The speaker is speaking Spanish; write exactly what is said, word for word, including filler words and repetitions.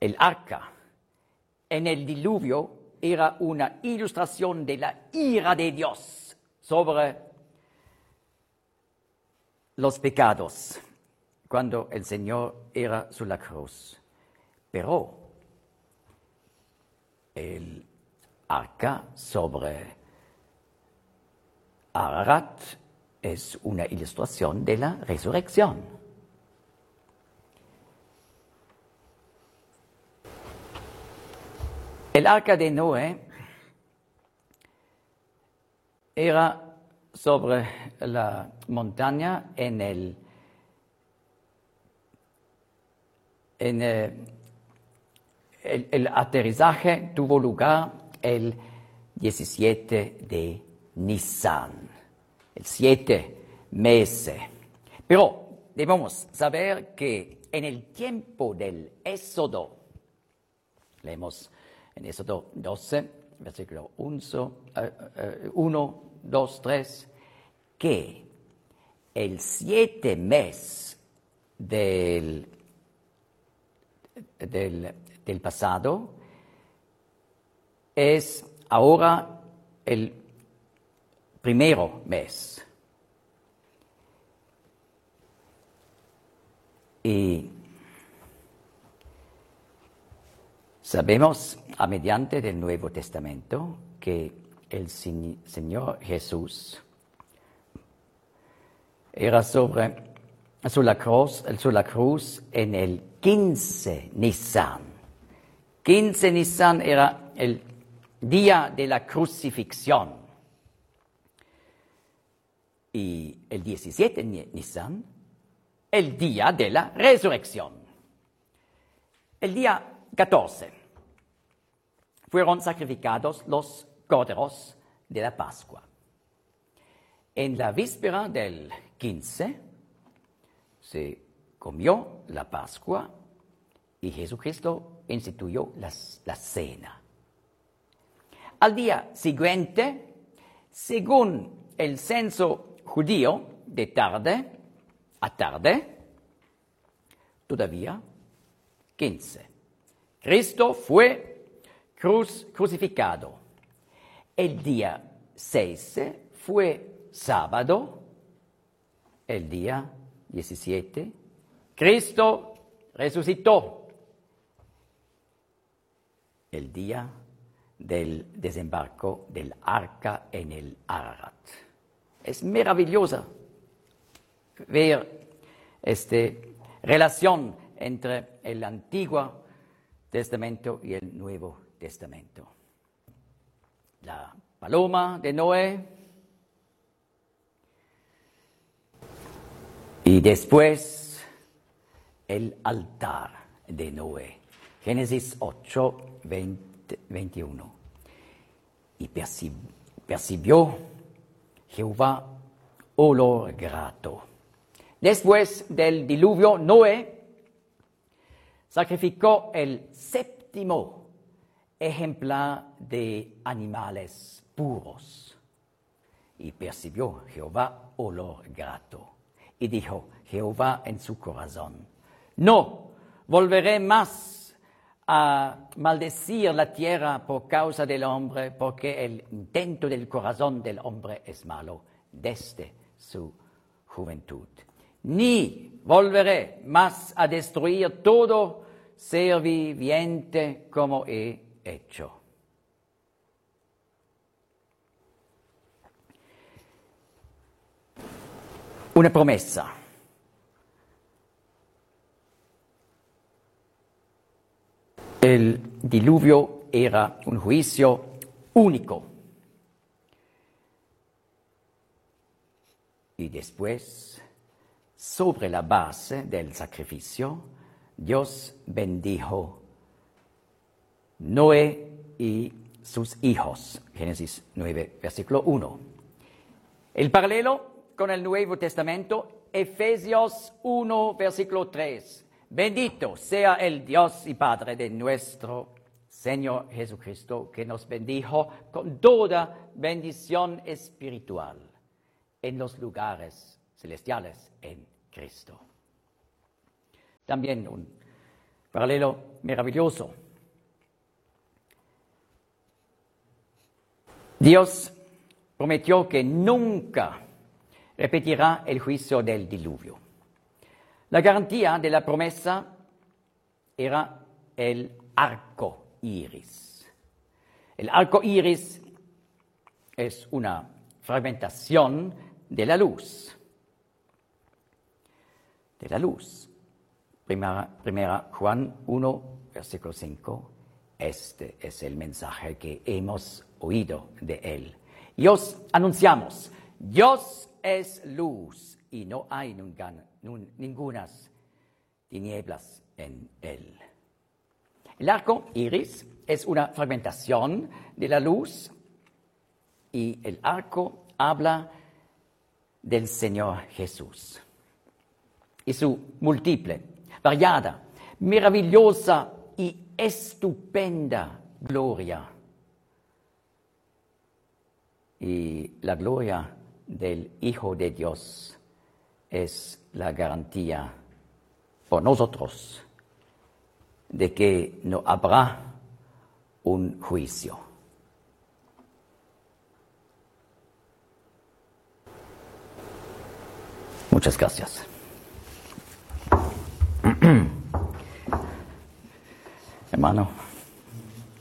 El arca en el diluvio era una ilustración de la ira de Dios sobre los pecados cuando el Señor era sobre la cruz. Pero el arca sobre Ararat es una ilustración de la resurrección. El arca de Noé era sobre la montaña en el, en el, el, el aterrizaje tuvo lugar el diecisiete de Nisan, el siete meses. Pero debemos saber que en el tiempo del Éxodo, leemos en Éxodo doce, versículo uno, dos, tres, que el siete mes del, del, del pasado es ahora el primero mes. Y sabemos, a mediante del Nuevo Testamento, que el Señor Jesús era sobre, sobre, la cruz, sobre la cruz en el quince Nisan. quince Nisan era el día de la crucifixión. Y el diecisiete Nisan, el día de la resurrección. El día catorce fueron sacrificados los corderos de la Pascua. En la víspera del quince se comió la Pascua y Jesucristo instituyó la, la cena. Al día siguiente, según el censo judío, de tarde a tarde, todavía quince. Cristo fue cruz, crucificado. El día seis fue sábado. El día diecisiete, Cristo resucitó. El día del desembarco del arca en el Ararat. Es maravillosa ver esta relación entre el Antiguo Testamento y el Nuevo Testamento. La paloma de Noé y después el altar de Noé. Génesis ocho, veinte, veintiuno. Y percibió Jehová olor grato. Después del diluvio, Noé sacrificó el séptimo ejemplar de animales puros. Y percibió Jehová olor grato. Y dijo Jehová en su corazón: no volveré más a maldecir la tierra por causa del hombre, porque el intento del corazón del hombre es malo desde su juventud. Ni volveré más a destruir todo ser viviente como he hecho. Una promesa. El diluvio era un juicio único. Y después, sobre la base del sacrificio, Dios bendijo Noé y sus hijos. Génesis nueve, versículo uno. El paralelo con el Nuevo Testamento, Efesios uno, versículo tres. Bendito sea el Dios y Padre de nuestro Señor Jesucristo, que nos bendijo con toda bendición espiritual en los lugares celestiales en Cristo. También un Paralelo maravilloso. Dios prometió que nunca repetirá el juicio del diluvio. La garantía de la promesa era el arco iris. El arco iris es una fragmentación de la luz. De la luz. Primera, primera Juan uno, versículo cinco. Este es el mensaje que hemos oído de él. Y os anunciamos, Dios es luz y no hay nunca, ninguna tinieblas en él. El arco iris es una fragmentación de la luz y el arco habla del Señor Jesús y su múltiple, variada, maravillosa y estupenda gloria. Y la gloria del Hijo de Dios es la garantía por nosotros de que no habrá un juicio. Muchas gracias. Hermano.